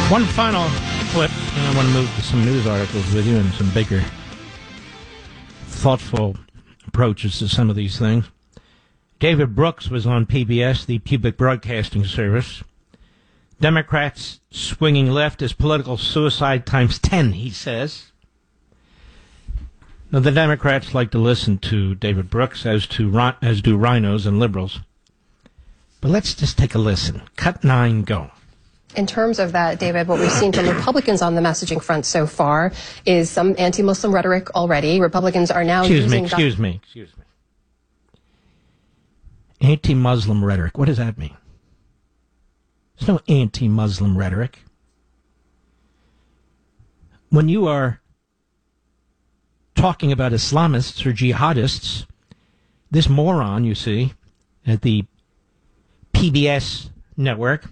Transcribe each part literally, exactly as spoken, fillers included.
One final clip, and I want to move to some news articles with you and some bigger, thoughtful approaches to some of these things. David Brooks was on P B S, the Public Broadcasting Service. Democrats swinging left is political suicide times ten, he says. Now, the Democrats like to listen to David Brooks, as to as do rhinos and liberals. But let's just take a listen. Cut nine, go. In terms of that, David, what we've seen from Republicans on the messaging front so far is some anti-Muslim rhetoric already. Republicans are now excuse using... Me, excuse me, excuse me. Anti-Muslim rhetoric, what does that mean? There's no anti-Muslim rhetoric. When you are talking about Islamists or jihadists, this moron, you see, at the P B S network,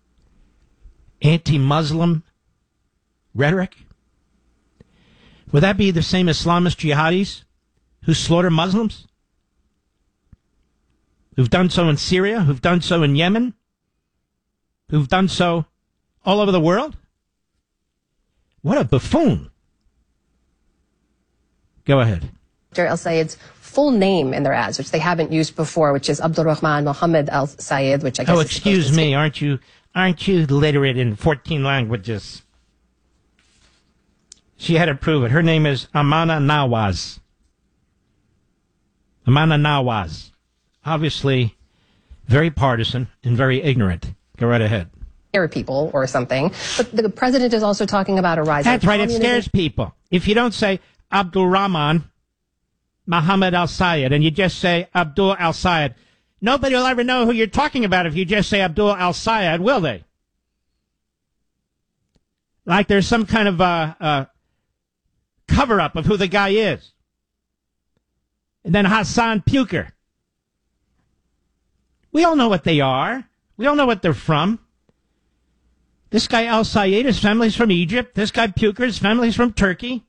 anti-Muslim rhetoric? Would that be the same Islamist jihadis who slaughter Muslims? Who've done so in Syria? Who've done so in Yemen? Who've done so all over the world? What a buffoon. Go ahead. Al-Sayed's full name in their ads, which they haven't used before, which is Abdul Rahman Mohammed Al-Sayed, which I guess Oh, is excuse me, aren't you aren't you literate in fourteen languages? She had to prove it. Her name is Amana Nawaz. Amana Nawaz. Obviously very partisan and very ignorant. Go right ahead. Scare people or something. But the president is also talking about a rise. That's right, it scares people. If you don't say Abdul Rahman Mohammed Al-Sayed and you just say Abdul Al-Sayed, nobody will ever know who you're talking about if you just say Abdul Al-Sayed, will they? Like there's some kind of uh, uh, cover-up of who the guy is. And then Hassan Puker. We all know what they are. We all know what they're from. This guy Al-Sayed, his family's from Egypt. This guy Puker, his family's from Turkey.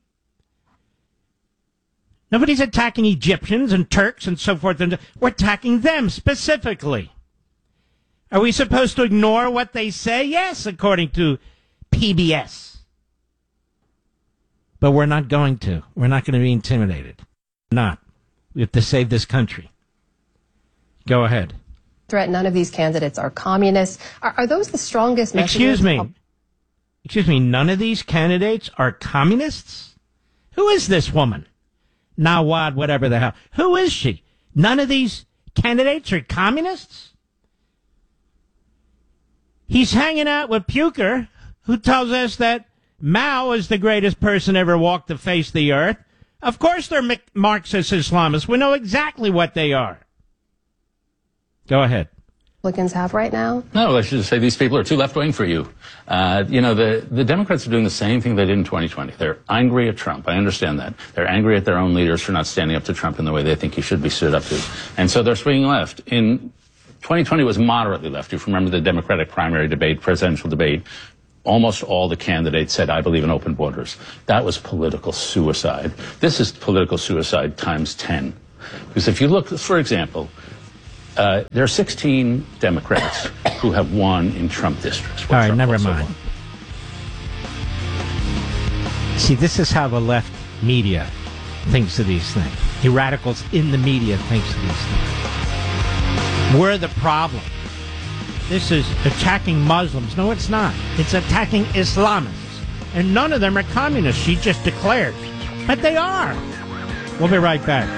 Nobody's attacking Egyptians and Turks and so forth. And we're attacking them specifically. Are we supposed to ignore what they say? Yes, according to P B S. But we're not going to. We're not going to be intimidated. Not. We have to save this country. Go ahead. Threat. None of these candidates are communists. Are, are those the strongest messages? Excuse me. Excuse me. None of these candidates are communists? Who is this woman? Nawad, whatever the hell. Who is she? None of these candidates are communists? He's hanging out with Puker, who tells us that Mao is the greatest person ever walked the face of the earth. Of course they're Marxist Islamists. We know exactly what they are. Go ahead. Republicans have right now? No, I should say these people are too left-wing for you. Uh, you know, the, the Democrats are doing the same thing they did in twenty twenty. They're angry at Trump. I understand that. They're angry at their own leaders for not standing up to Trump in the way they think he should be stood up to. And so they're swinging left. In twenty twenty was moderately left. If you remember the Democratic primary debate, presidential debate, almost all the candidates said, I believe in open borders. That was political suicide. This is political suicide times ten. Because if you look, for example, Uh, there are sixteen Democrats who have won in Trump districts. All right, Trump never mind. Won. See, this is how the left media thinks of these things. The radicals in the media thinks of these things. We're the problem. This is attacking Muslims. No, it's not. It's attacking Islamists. And none of them are communists, she just declared. But they are. We'll be right back.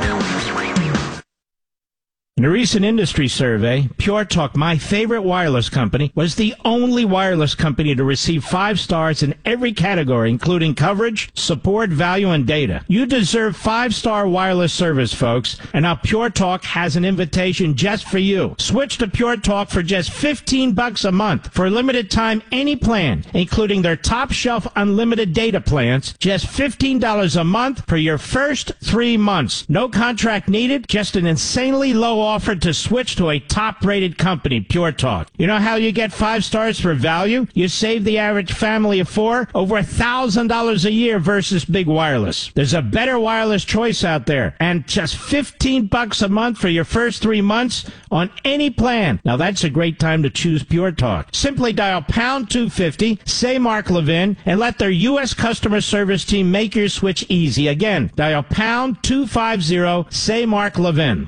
In a recent industry survey, Pure Talk, my favorite wireless company, was the only wireless company to receive five stars in every category, including coverage, support, value, and data. You deserve five-star wireless service, folks, and now Pure Talk has an invitation just for you. Switch to Pure Talk for just fifteen bucks a month. For a limited time, any plan, including their top-shelf unlimited data plans, just fifteen dollars a month for your first three months. No contract needed, just an insanely low offered to switch to a top-rated company, Pure Talk. You know how you get five stars for value? You save the average family of four over one thousand dollars a year versus Big Wireless. There's a better wireless choice out there, and just fifteen bucks a month for your first three months on any plan. Now that's a great time to choose Pure Talk. Simply dial pound two fifty, say Mark Levin, and let their U S customer service team make your switch easy. Again, dial pound two fifty, say Mark Levin.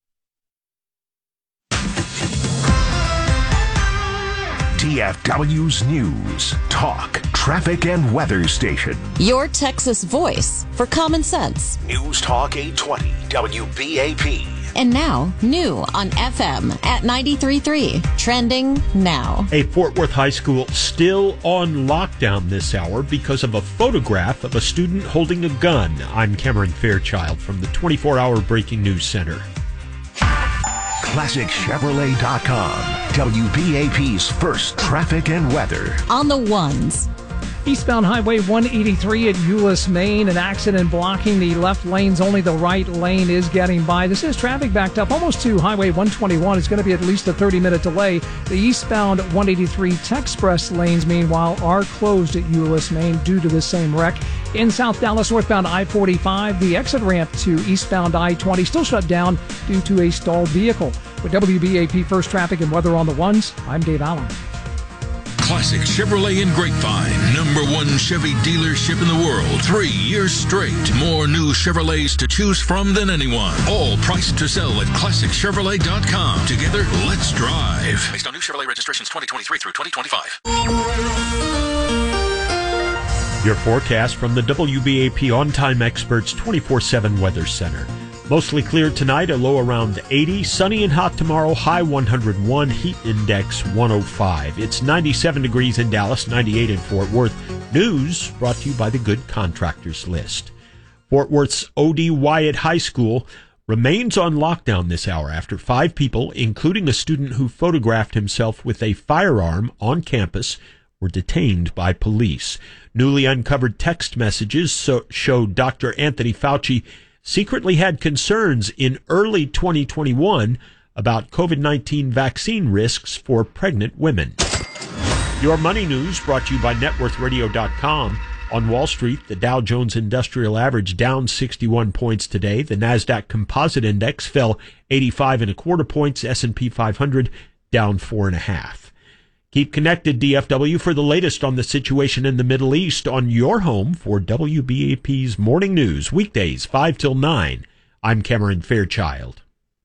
D F W's News, Talk, Traffic, and Weather Station. Your Texas voice for common sense. News Talk eight twenty, W B A P. And now, new on F M at ninety-three point three. Trending now. A Fort Worth high school still on lockdown this hour because of a photograph of a student holding a gun. I'm Cameron Fairchild from the twenty-four hour Breaking News Center. Classic Chevrolet dot com, W B A P's first traffic and weather. On the ones. Eastbound Highway one eighty-three at Euless, Maine. An accident blocking the left lanes. Only the right lane is getting by. This is traffic backed up almost to Highway one twenty-one. It's going to be at least a thirty minute delay. The eastbound one eighty-three Techspress lanes, meanwhile, are closed at Euless, Maine due to the same wreck. In South Dallas, northbound I forty-five, the exit ramp to eastbound I twenty still shut down due to a stalled vehicle. With W B A P First Traffic and Weather on the Ones, I'm Dave Allen. Classic Chevrolet in Grapevine, number one Chevy dealership in the world, three years straight. More new Chevrolets to choose from than anyone. All priced to sell at Classic Chevrolet dot com. Together, let's drive. Based on new Chevrolet registrations twenty twenty-three through twenty twenty-five. Your forecast from the W B A P On Time Experts twenty-four seven Weather Center. Mostly clear tonight, a low around eighty. Sunny and hot tomorrow, high one hundred one, heat index one oh five. It's ninety-seven degrees in Dallas, ninety-eight in Fort Worth. News brought to you by the Good Contractors List. Fort Worth's O D Wyatt High School remains on lockdown this hour after five people, including a student who photographed himself with a firearm on campus, were detained by police. Newly uncovered text messages so, show Doctor Anthony Fauci secretly had concerns in early twenty twenty-one about COVID nineteen vaccine risks for pregnant women. Your money news brought to you by net worth radio dot com. On Wall Street, the Dow Jones Industrial Average down sixty-one points today. The NASDAQ Composite Index fell eighty-five and a quarter points. S and P five hundred down four and a half. Keep connected, D F W, for the latest on the situation in the Middle East on your home for W B A P's Morning News, weekdays five till nine. I'm Cameron Fairchild.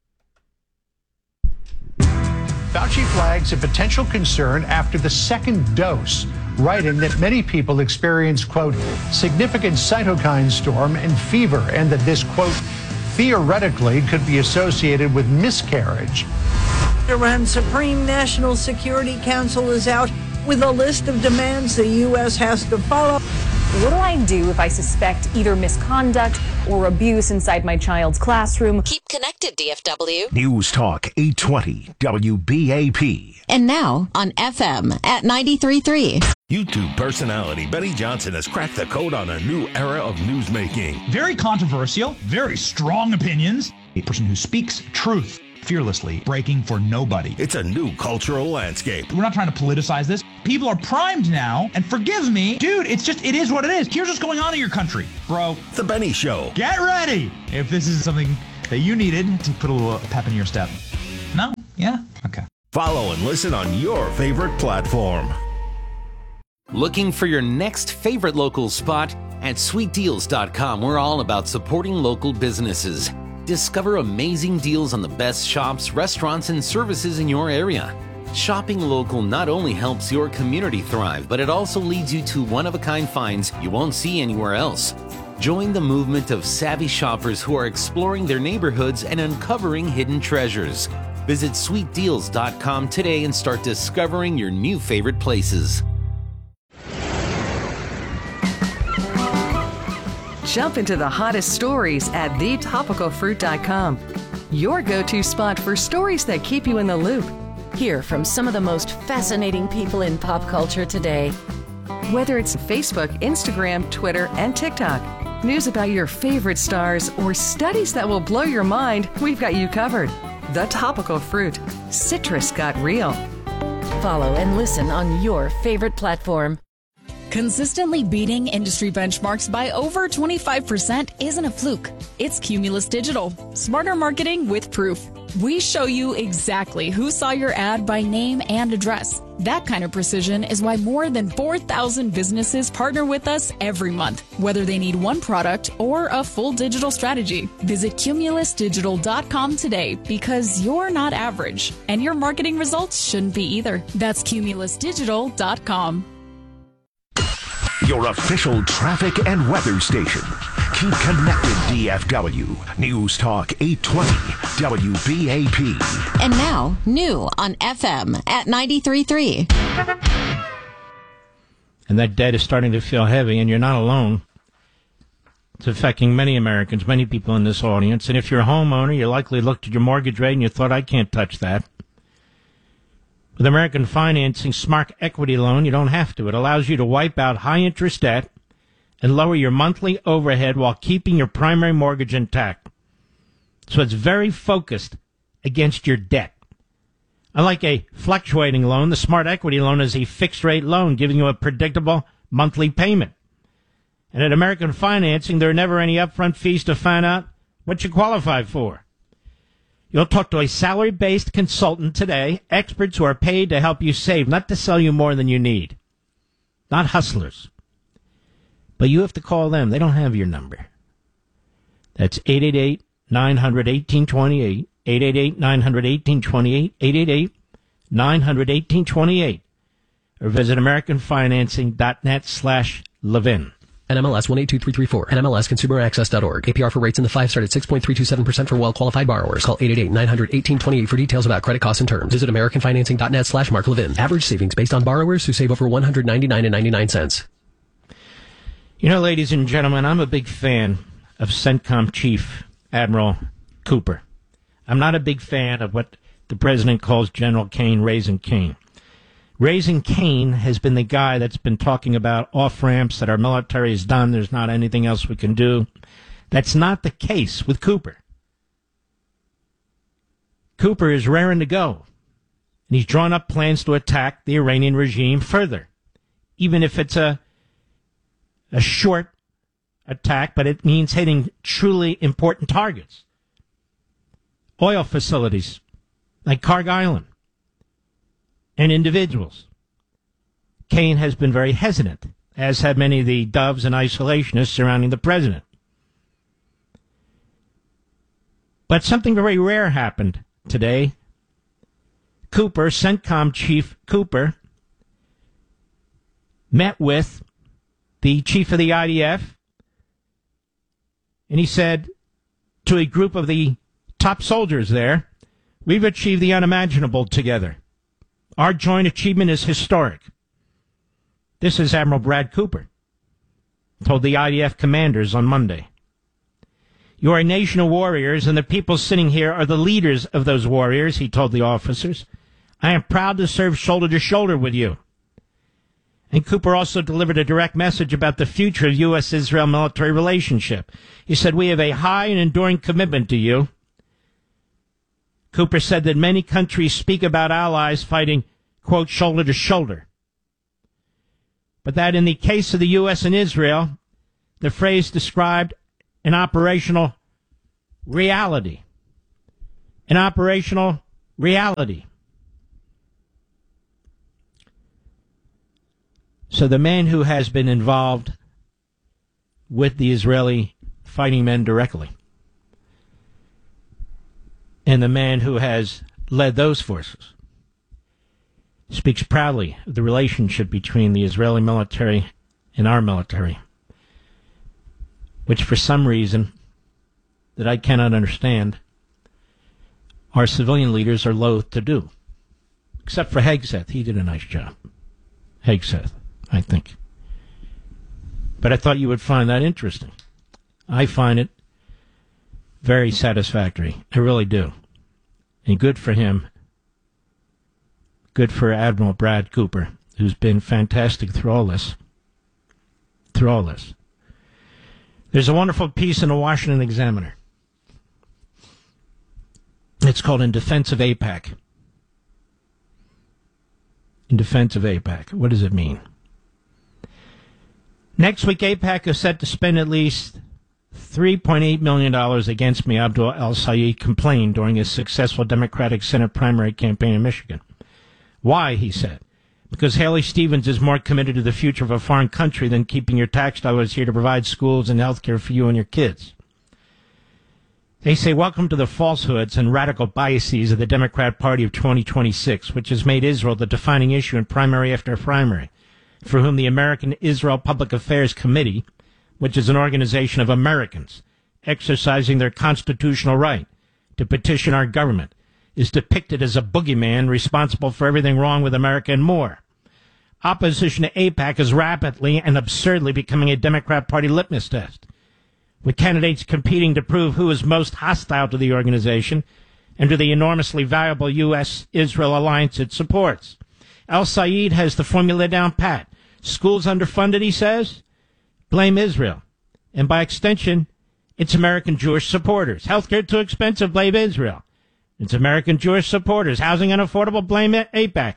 Fauci flags a potential concern after the second dose, writing that many people experience, quote, significant cytokine storm and fever, and that this, quote, theoretically could be associated with miscarriage. Iran's Supreme National Security Council is out with a list of demands the U S has to follow. What do I do if I suspect either misconduct or abuse inside my child's classroom? Keep connected, D F W. News Talk eight twenty, W B A P. And now on F M at ninety-three point three. YouTube personality Benny Johnson has cracked the code on a new era of newsmaking. Very controversial, very strong opinions. A person who speaks truth fearlessly, breaking for nobody. It's a new cultural landscape. We're not trying to politicize this. People are primed now, and forgive me, dude, it's just, it is what it is. Here's what's going on in your country, bro. The Benny Show. Get ready if this is something that you needed to put a little pep in your step. No? Yeah? Okay. Follow and listen on your favorite platform. Looking for your next favorite local spot? At sweet deals dot com, we're all about supporting local businesses. Discover amazing deals on the best shops, restaurants, and services in your area. Shopping local not only helps your community thrive, but it also leads you to one-of-a-kind finds you won't see anywhere else. Join the movement of savvy shoppers who are exploring their neighborhoods and uncovering hidden treasures. Visit sweet deals dot com today and start discovering your new favorite places. Jump into the hottest stories at the topical fruit dot com. Your go-to spot for stories that keep you in the loop. Hear from some of the most fascinating people in pop culture today. Whether it's Facebook, Instagram, Twitter, and TikTok, news about your favorite stars, or studies that will blow your mind, we've got you covered. The Topical Fruit. Citrus got real. Follow and listen on your favorite platform. Consistently beating industry benchmarks by over twenty-five percent isn't a fluke. It's Cumulus Digital. Smarter marketing with proof. We show you exactly who saw your ad by name and address. That kind of precision is why more than four thousand businesses partner with us every month, whether they need one product or a full digital strategy. Visit cumulus digital dot com today because you're not average, and your marketing results shouldn't be either. That's cumulus digital dot com. Your official traffic and weather station. Keep connected, D F W. News Talk eight twenty W B A P. And now, new on F M at ninety-three point three. And that debt is starting to feel heavy, and you're not alone. It's affecting many Americans, many people in this audience. And if you're a homeowner, you likely looked at your mortgage rate and you thought, I can't touch that. With American Financing Smart Equity Loan, you don't have to. It allows you to wipe out high-interest debt and lower your monthly overhead while keeping your primary mortgage intact. So it's very focused against your debt. Unlike a fluctuating loan, the Smart Equity Loan is a fixed-rate loan giving you a predictable monthly payment. And at American Financing, there are never any upfront fees to find out what you qualify for. You'll talk to a salary-based consultant today, experts who are paid to help you save, not to sell you more than you need. Not hustlers. But you have to call them. They don't have your number. That's eight eight eight, nine hundred, eighteen twenty-eight, eight eight eight, nine hundred, eighteen twenty-eight, eight eight eight, nine hundred, eighteen twenty-eight, or visit americanfinancing.net slash Levin. N M L S one eight two three three four, N M L S consumer access dot org. A P R for rates in the five start at six point three two seven percent for well-qualified borrowers. Call eight eight eight, nine hundred, eighteen twenty-eight for details about credit costs and terms. Visit americanfinancing.net slash Mark Levin. Average savings based on borrowers who save over one hundred ninety-nine dollars and ninety-nine cents. You know, ladies and gentlemen, I'm a big fan of CENTCOM Chief Admiral Cooper. I'm not a big fan of what the president calls General Cain, Raising Cain. Raising Cain has been the guy that's been talking about off-ramps that our military has done. There's not anything else we can do. That's not the case with Cooper. Cooper is raring to go. And he's drawn up plans to attack the Iranian regime further. Even if it's a, a short attack, but it means hitting truly important targets. Oil facilities like Karg Island. And individuals. Cain has been very hesitant, as have many of the doves and isolationists surrounding the president. But something very rare happened today. Cooper, CENTCOM Chief Cooper, met with the chief of the I D F, and he said to a group of the top soldiers there, we've achieved the unimaginable together. Our joint achievement is historic. This is Admiral Brad Cooper, told the I D F commanders on Monday. You are a nation of warriors, and the people sitting here are the leaders of those warriors, he told the officers. I am proud to serve shoulder to shoulder with you. And Cooper also delivered a direct message about the future of U S Israel military relationship. He said, we have a high and enduring commitment to you. Cooper said that many countries speak about allies fighting, quote, shoulder to shoulder. But that in the case of the U S and Israel, the phrase described an operational reality. An operational reality. So the man who has been involved with the Israeli fighting men directly, and the man who has led those forces, speaks proudly of the relationship between the Israeli military and our military, which for some reason that I cannot understand, our civilian leaders are loath to do. Except for Hegseth. He did a nice job. Hegseth, I think. But I thought you would find that interesting. I find it very satisfactory. I really do. And good for him. Good for Admiral Brad Cooper, who's been fantastic through all this. Through all this. There's a wonderful piece in the Washington Examiner It's called In Defense of AIPAC. In Defense of AIPAC. What does it mean? Next week, AIPAC is set to spend at least three point eight million dollars against me, Abdul El-Sayed complained during his successful Democratic Senate primary campaign in Michigan. Why, he said, because Haley Stevens is more committed to the future of a foreign country than keeping your tax dollars here to provide schools and health care for you and your kids. They say, welcome to the falsehoods and radical biases of the Democrat Party of twenty twenty-six, which has made Israel the defining issue in primary after primary, for whom the American Israel Public Affairs Committee, which is an organization of Americans exercising their constitutional right to petition our government, is depicted as a boogeyman responsible for everything wrong with America and more. Opposition to AIPAC is rapidly and absurdly becoming a Democrat Party litmus test, with candidates competing to prove who is most hostile to the organization and to the enormously valuable U S Israel alliance it supports. El-Sayed has the formula down pat. Schools underfunded, he says? Blame Israel. And by extension, it's American Jewish supporters. Healthcare too expensive, blame Israel. It's American Jewish supporters. Housing unaffordable, blame AIPAC.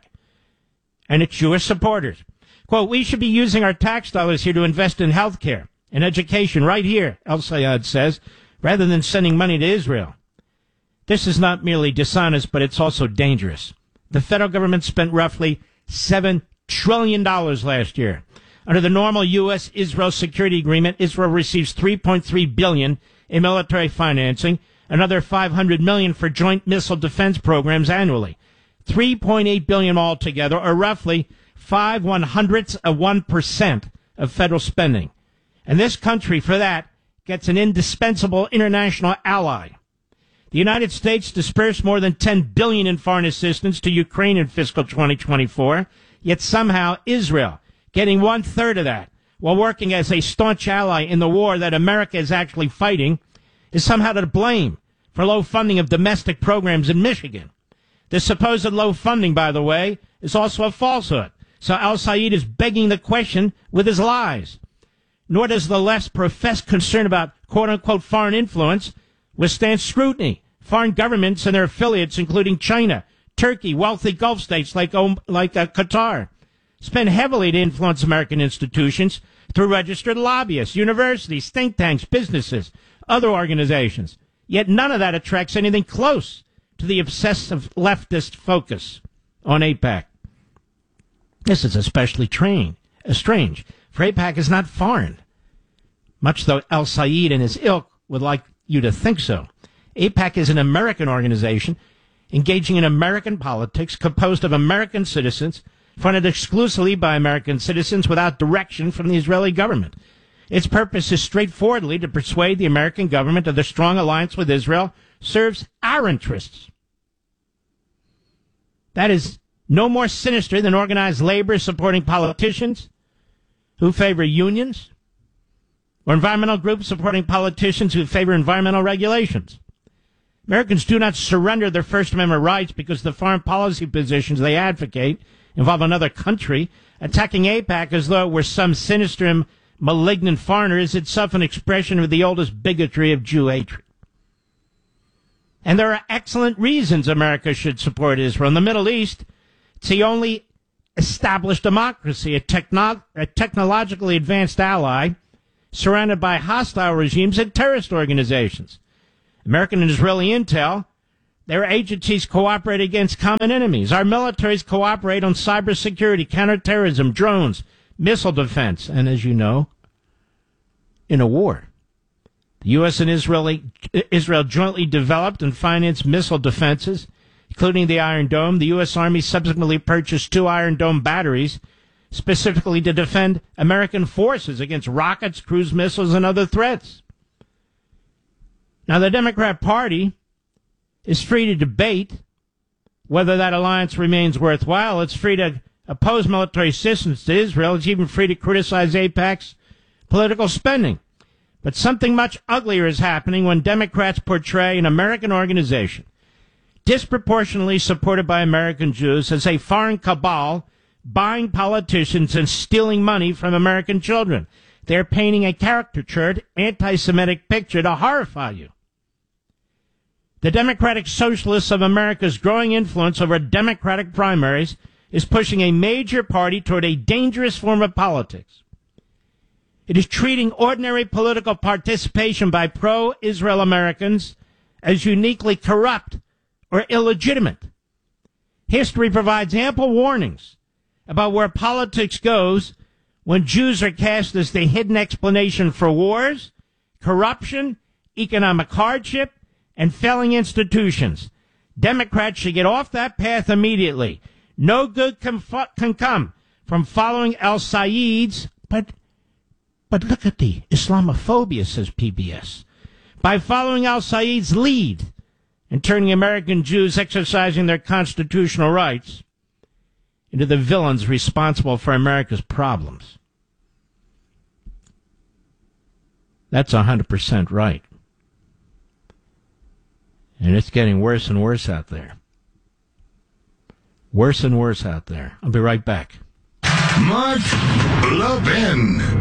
And it's Jewish supporters. Quote, we should be using our tax dollars here to invest in healthcare and education right here, El-Sayed says, rather than sending money to Israel. This is not merely dishonest, but it's also dangerous. The federal government spent roughly seven trillion dollars last year. Under the normal U S Israel security agreement, Israel receives three point three billion dollars in military financing, another five hundred million dollars for joint missile defense programs annually. three point eight billion dollars altogether, or roughly five one hundredths of one percent of federal spending. And this country, for that, gets an indispensable international ally. The United States dispersed more than ten billion dollars in foreign assistance to Ukraine in fiscal twenty twenty-four, yet somehow Israel, getting one-third of that, while working as a staunch ally in the war that America is actually fighting, is somehow to blame for low funding of domestic programs in Michigan. The supposed low funding, by the way, is also a falsehood. So El-Sayed is begging the question with his lies. Nor does the left's professed concern about quote-unquote foreign influence withstand scrutiny. Foreign governments and their affiliates, including China, Turkey, wealthy Gulf states like, like uh, Qatar, spend heavily to influence American institutions through registered lobbyists, universities, think tanks, businesses, other organizations. Yet none of that attracts anything close to the obsessive leftist focus on AIPAC. This is especially train, uh, strange, for AIPAC is not foreign, much though El-Sayed and his ilk would like you to think so. AIPAC is an American organization engaging in American politics, composed of American citizens, funded exclusively by American citizens without direction from the Israeli government. Its purpose is straightforwardly to persuade the American government that the strong alliance with Israel serves our interests. That is no more sinister than organized labor supporting politicians who favor unions, or environmental groups supporting politicians who favor environmental regulations. Americans do not surrender their First Amendment rights because the foreign policy positions they advocate involve another country. Attacking AIPAC as though it were some sinister and malignant foreigner is itself an expression of the oldest bigotry of Jew hatred. And there are excellent reasons America should support Israel. In the Middle East, it's the only established democracy, a, techno- a technologically advanced ally surrounded by hostile regimes and terrorist organizations. American and Israeli intel, their agencies cooperate against common enemies. Our militaries cooperate on cybersecurity, counterterrorism, drones, missile defense, and as you know, in a war. The U S and Israeli, Israel jointly developed and financed missile defenses, including the Iron Dome. The U S Army subsequently purchased two Iron Dome batteries specifically to defend American forces against rockets, cruise missiles, and other threats. Now, the Democrat Party is free to debate whether that alliance remains worthwhile. It's free to oppose military assistance to Israel. It's even free to criticize AIPAC's political spending. But something much uglier is happening when Democrats portray an American organization disproportionately supported by American Jews as a foreign cabal buying politicians and stealing money from American children. They're painting a caricatured anti-Semitic picture to horrify you. The Democratic Socialists of America's growing influence over Democratic primaries is pushing a major party toward a dangerous form of politics. It is treating ordinary political participation by pro-Israel Americans as uniquely corrupt or illegitimate. History provides ample warnings about where politics goes when Jews are cast as the hidden explanation for wars, corruption, economic hardship, and failing institutions. Democrats should get off that path immediately. No good can, fu- can come from following al-Sayed's, but, but look at the Islamophobia, says P B S. By following al-Sayed's lead and turning American Jews exercising their constitutional rights into the villains responsible for America's problems. That's one hundred percent right. And it's getting worse and worse out there. Worse and worse out there. I'll be right back. Mark Levin.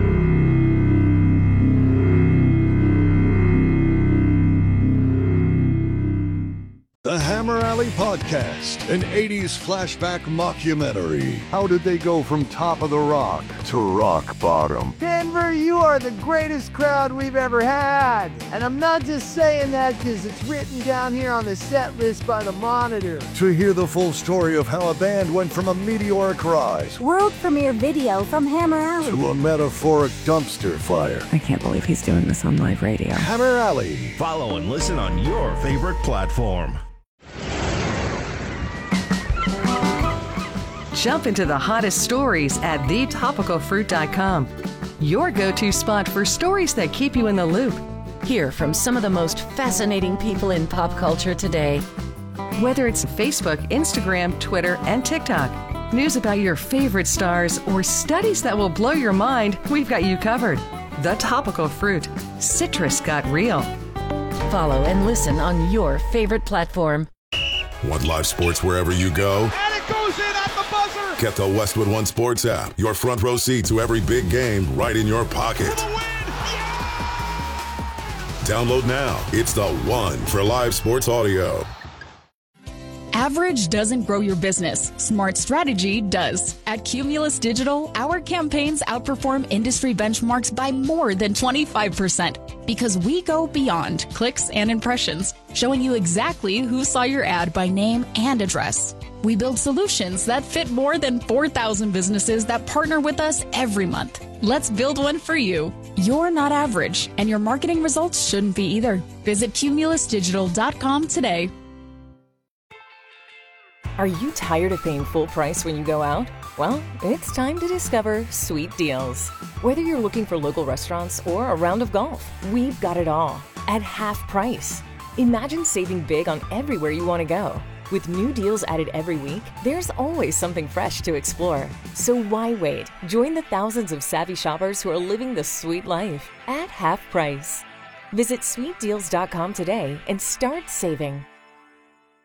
The Hammer Alley Podcast, an eighties flashback mockumentary. How did they go from top of the rock to rock bottom? Denver, you are the greatest crowd we've ever had. And I'm not just saying that because it's written down here on the set list by the Monitor. To hear the full story of how a band went from a meteoric rise, world premiere video from Hammer Alley, to a metaphoric dumpster fire. I can't believe he's doing this on live radio. Hammer Alley. Follow and listen on your favorite platform. Jump into the hottest stories at the topical fruit dot com. Your go-to spot for stories that keep you in the loop. Hear from some of the most fascinating people in pop culture today. Whether it's Facebook, Instagram, Twitter, and TikTok, news about your favorite stars, or studies that will blow your mind, we've got you covered. The Topical Fruit. Citrus got real. Follow and listen on your favorite platform. Want live sports wherever you go? And it goes in at the buzzer! Get the Westwood One Sports app. Your front row seat to every big game right in your pocket. Download now. It's the one for live sports audio. Average doesn't grow your business. Smart strategy does. At Cumulus Digital, our campaigns outperform industry benchmarks by more than twenty-five percent because we go beyond clicks and impressions, showing you exactly who saw your ad by name and address. We build solutions that fit more than four thousand businesses that partner with us every month. Let's build one for you. You're not average, and your marketing results shouldn't be either. Visit cumulus digital dot com today. Are you tired of paying full price when you go out? Well, it's time to discover Sweet Deals. Whether you're looking for local restaurants or a round of golf, we've got it all at half price. Imagine saving big on everywhere you want to go. With new deals added every week, there's always something fresh to explore. So why wait? Join the thousands of savvy shoppers who are living the sweet life at half price. Visit sweet deals dot com today and start saving.